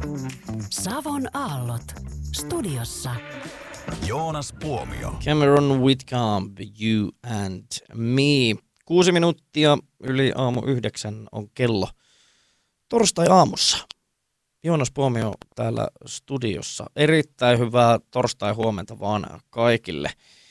Savon aallot. Studiossa Joonas Puomio. Cameron Whitcomb, You and Me. 6 minuuttia yli aamu 9 on kello torstai-aamussa. Joonas Puomio täällä studiossa. Erittäin hyvää torstai-huomenta vaan kaikille.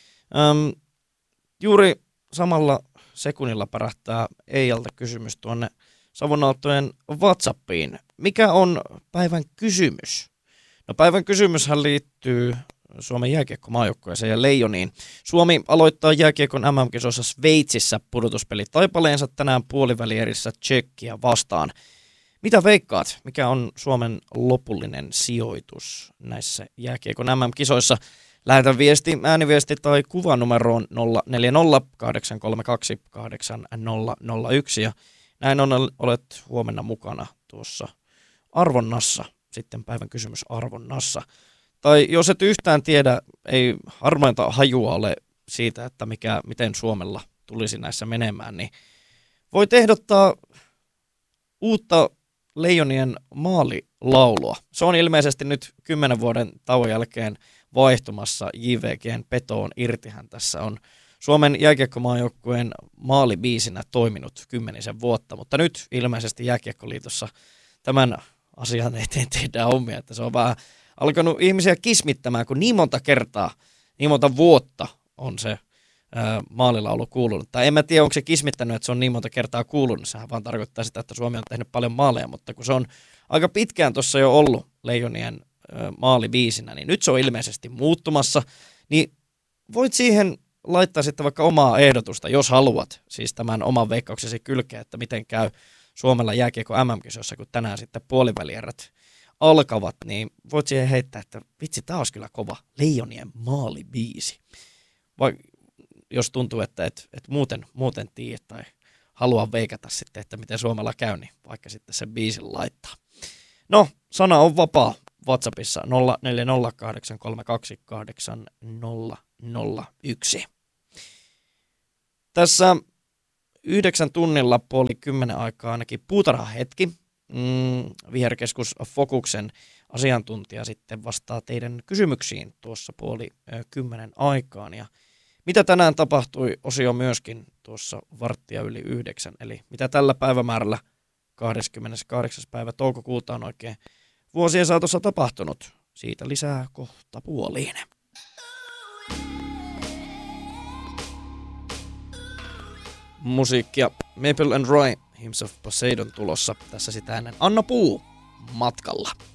Juuri samalla sekunnilla pärähtää Eijalta kysymys tuonne Savonaaltojen WhatsAppiin. Mikä on päivän kysymys? No päivän kysymyshän liittyy Suomen jääkiekko-maajoukkueeseen ja Leijoniin. Suomi aloittaa jääkiekon MM-kisoissa Sveitsissä pudotuspelitaipaleensa tänään puolivälierissä Tšekkiä vastaan. Mitä veikkaat? Mikä on Suomen lopullinen sijoitus näissä jääkiekon MM-kisoissa? Lähetä viesti, ääniviesti tai kuva numeroon 040 832 8001 ja näin olet huomenna mukana tuossa arvonnassa, sitten päivän kysymys arvonnassa. Tai jos et yhtään tiedä, ei harmainta hajua ole siitä, että miten Suomella tulisi näissä menemään, niin voit ehdottaa uutta Leijonien maalilaulua. Se on ilmeisesti nyt 10 vuoden tauon jälkeen vaihtumassa JVG:n petoon irtihän. Tässä on Suomen jääkiekkomaajoukkueen maalibiisinä toiminut 10 vuotta, mutta nyt ilmeisesti Jääkiekkoliitossa tämän asian eteen tehdään hommia, että se on vähän alkanut ihmisiä kismittämään, kun niin monta vuotta on se maalilaulu kuulunut. Tai en mä tiedä, onko se kismittänyt, että se on niin monta kertaa kuulunut. Sehän vaan tarkoittaa sitä, että Suomi on tehnyt paljon maaleja, mutta kun se on aika pitkään tuossa jo ollut Leijonien maalibiisinä, niin nyt se on ilmeisesti muuttumassa, niin voit siihen laittaa sitten vaikka omaa ehdotusta, jos haluat, siis tämän oman veikkauksesi kylkeen, että miten käy Suomella jääkiekko MM-kisoissa, kun tänään sitten puolivälierät alkavat, niin voit siihen heittää, että vitsi, tää olisi kyllä kova Leijonien maalibiisi. Vai jos tuntuu, että et muuten tiedä tai haluaa veikata sitten, että miten Suomella käy, niin vaikka sitten sen biisin laittaa. No, sana on vapaa WhatsAppissa 0408328001. Tässä 9 tunnilla 9:30 aikaa ainakin puutarha hetki. Viherkeskus Fokuksen asiantuntija sitten vastaa teidän kysymyksiin tuossa 9:30 aikaan. Ja mitä tänään tapahtui osio myöskin tuossa 9:15, eli mitä tällä päivämäärällä 28. päivä toukokuuta on oikein vuosien saatossa tapahtunut. Siitä lisää kohta puoliin. Musiikkia Maple and Rye, Hymns of Poseidon tulossa. Tässä sitä ennen Anna Puu matkalla.